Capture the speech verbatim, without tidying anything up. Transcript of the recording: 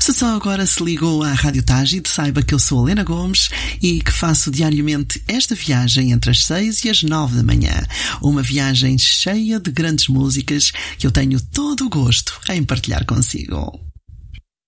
Se só agora se ligou à Rádio Tágide, saiba que eu sou a Helena Gomes e que faço diariamente esta viagem entre as seis e as nove da manhã. Uma viagem cheia de grandes músicas que eu tenho todo o gosto em partilhar consigo.